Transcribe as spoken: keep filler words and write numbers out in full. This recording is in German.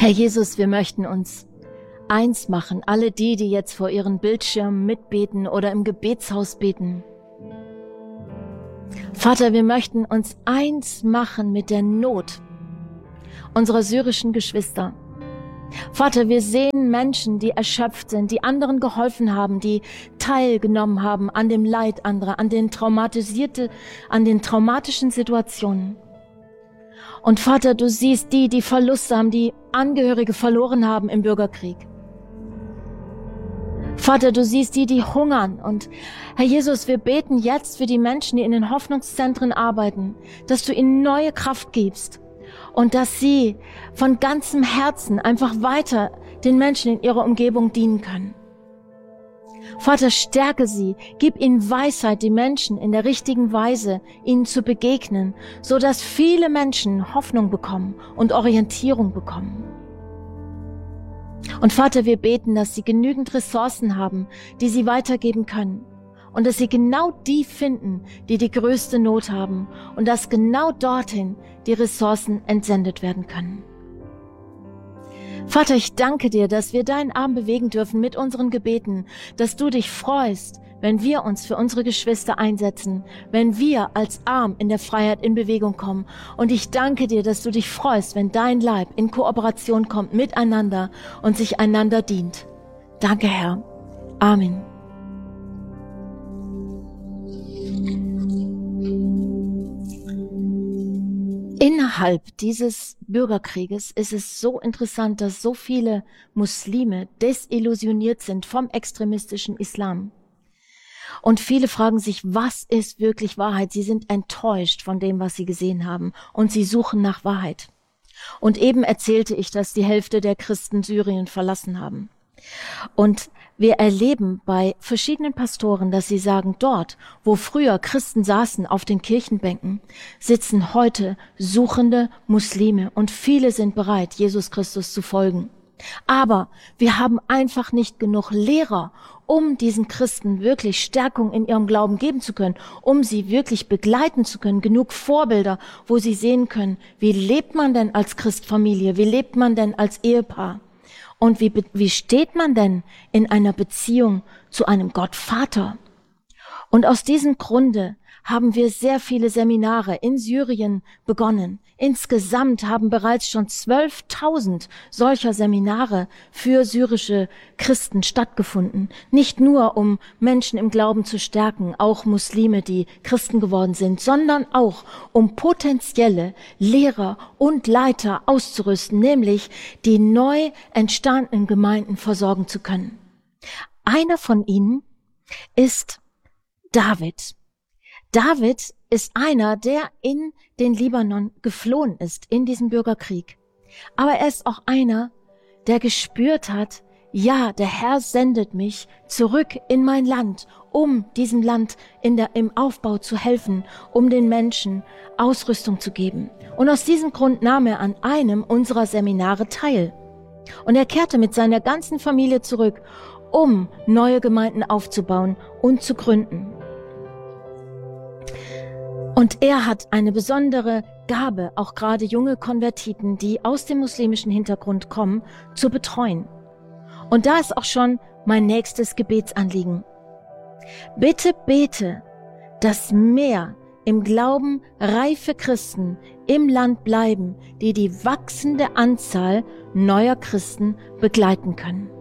Herr Jesus, wir möchten uns eins machen, alle die, die jetzt vor ihren Bildschirmen mitbeten oder im Gebetshaus beten. Vater, wir möchten uns eins machen mit der Not unserer syrischen Geschwister. Vater, wir sehen Menschen, die erschöpft sind, die anderen geholfen haben, die teilgenommen haben an dem Leid anderer, an den traumatisierte, an den traumatischen Situationen. Und Vater, du siehst die, die Verluste haben, die Angehörige verloren haben im Bürgerkrieg. Vater, du siehst die, die hungern. Und Herr Jesus, wir beten jetzt für die Menschen, die in den Hoffnungszentren arbeiten, dass du ihnen neue Kraft gibst und dass sie von ganzem Herzen einfach weiter den Menschen in ihrer Umgebung dienen können. Vater, stärke sie, gib ihnen Weisheit, die Menschen in der richtigen Weise ihnen zu begegnen, so dass viele Menschen Hoffnung bekommen und Orientierung bekommen. Und Vater, wir beten, dass sie genügend Ressourcen haben, die sie weitergeben können. Und dass sie genau die finden, die die größte Not haben. Und dass genau dorthin die Ressourcen entsendet werden können. Vater, ich danke dir, dass wir deinen Arm bewegen dürfen mit unseren Gebeten. Dass du dich freust, wenn wir uns für unsere Geschwister einsetzen. Wenn wir als Arm in der Freiheit in Bewegung kommen. Und ich danke dir, dass du dich freust, wenn dein Leib in Kooperation kommt miteinander und sich einander dient. Danke, Herr. Amen. Innerhalb dieses Bürgerkrieges ist es so interessant, dass so viele Muslime desillusioniert sind vom extremistischen Islam. Und viele fragen sich, was ist wirklich Wahrheit? Sie sind enttäuscht von dem, was sie gesehen haben, und sie suchen nach Wahrheit. Und eben erzählte ich, dass die Hälfte der Christen Syrien verlassen haben. Und wir erleben bei verschiedenen Pastoren, dass sie sagen, dort, wo früher Christen saßen auf den Kirchenbänken, sitzen heute suchende Muslime und viele sind bereit, Jesus Christus zu folgen. Aber wir haben einfach nicht genug Lehrer, um diesen Christen wirklich Stärkung in ihrem Glauben geben zu können, um sie wirklich begleiten zu können, genug Vorbilder, wo sie sehen können, wie lebt man denn als Christfamilie, wie lebt man denn als Ehepaar? Und wie, wie steht man denn in einer Beziehung zu einem Gottvater? Und aus diesem Grunde haben wir sehr viele Seminare in Syrien begonnen. Insgesamt haben bereits schon zwölftausend solcher Seminare für syrische Christen stattgefunden. Nicht nur, um Menschen im Glauben zu stärken, auch Muslime, die Christen geworden sind, sondern auch, um potenzielle Lehrer und Leiter auszurüsten, nämlich die neu entstandenen Gemeinden versorgen zu können. Einer von ihnen ist David. David ist einer, der in den Libanon geflohen ist, in diesem Bürgerkrieg. Aber er ist auch einer, der gespürt hat, ja, der Herr sendet mich zurück in mein Land, um diesem Land in der, im Aufbau zu helfen, um den Menschen Ausrüstung zu geben. Und aus diesem Grund nahm er an einem unserer Seminare teil. Und er kehrte mit seiner ganzen Familie zurück, um neue Gemeinden aufzubauen und zu gründen. Und er hat eine besondere Gabe, auch gerade junge Konvertiten, die aus dem muslimischen Hintergrund kommen, zu betreuen. Und da ist auch schon mein nächstes Gebetsanliegen. Bitte bete, dass mehr im Glauben reife Christen im Land bleiben, die die wachsende Anzahl neuer Christen begleiten können.